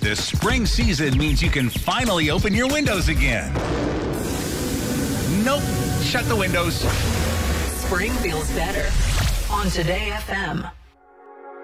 The spring season means you can finally open your windows again. Nope. Shut the windows. Spring feels better on Today FM.